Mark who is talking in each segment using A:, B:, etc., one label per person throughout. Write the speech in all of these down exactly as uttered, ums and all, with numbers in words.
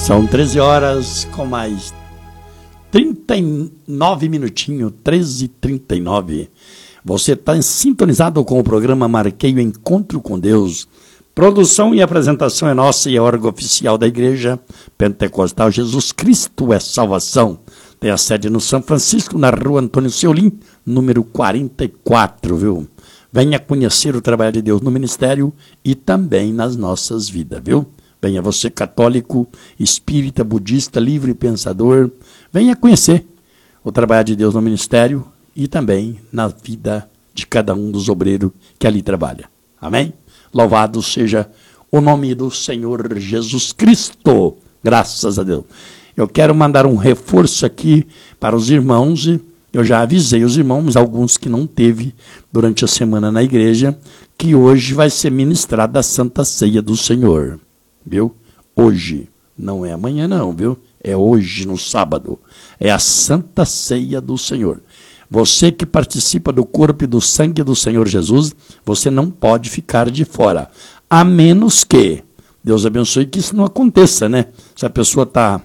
A: São treze horas com mais trinta e nove minutinhos, treze e trinta e nove. Você está sintonizado com o programa Marquei o Encontro com Deus. Produção e apresentação é nossa e é órgão oficial da Igreja Pentecostal Jesus Cristo é Salvação. Tem a sede no São Francisco, na rua Antônio Seolim, número quarenta e quatro, viu? Venha conhecer o trabalho de Deus no ministério e também nas nossas vidas, viu? Venha você católico, espírita, budista, livre pensador, venha conhecer o trabalho de Deus no ministério e também na vida de cada um dos obreiros que ali trabalha. Amém? Louvado seja o nome do Senhor Jesus Cristo. Graças a Deus. Eu quero mandar um reforço aqui para os irmãos. Eu já avisei os irmãos, alguns que não teve durante a semana na igreja, que hoje vai ser ministrada a Santa Ceia do Senhor. Viu? Hoje. Não é amanhã não, viu? É hoje, no sábado. É a Santa Ceia do Senhor. Você que participa do corpo e do sangue do Senhor Jesus, você não pode ficar de fora. A menos que, Deus abençoe que isso não aconteça, né? Se a pessoa está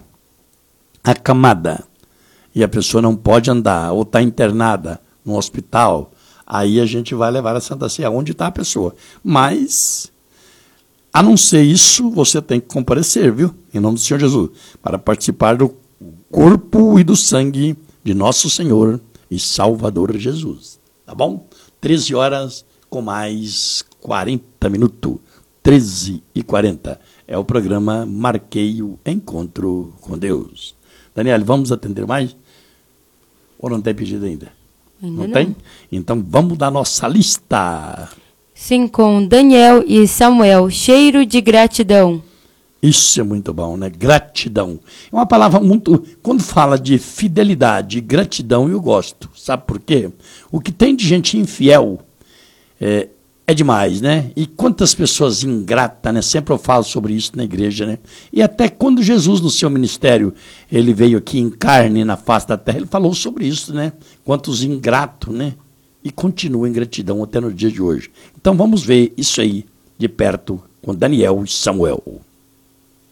A: acamada e a pessoa não pode andar, ou está internada no hospital, aí a gente vai levar a Santa Ceia onde está a pessoa. Mas, a não ser isso, você tem que comparecer, viu? Em nome do Senhor Jesus, para participar do corpo e do sangue de nosso Senhor e Salvador Jesus. Tá bom? treze horas com mais quarenta minutos. treze e quarenta. É o programa Marquei o Encontro com Deus. Daniel, vamos atender mais? Ou não tem pedido ainda?
B: Ainda
A: não,
B: não
A: tem? Então vamos dar nossa lista.
B: Sim, com Daniel e Samuel, cheiro de gratidão.
A: Isso é muito bom, né? Gratidão. É uma palavra muito... Quando fala de fidelidade, gratidão, eu gosto. Sabe por quê? O que tem de gente infiel é, é demais, né? E quantas pessoas ingratas, né? Sempre eu falo sobre isso na igreja, né? E até quando Jesus, no seu ministério, ele veio aqui em carne, na face da terra, ele falou sobre isso, né? Quantos ingratos, né? E continua em gratidão até no dia de hoje. Então vamos ver isso aí de perto com Daniel e Samuel.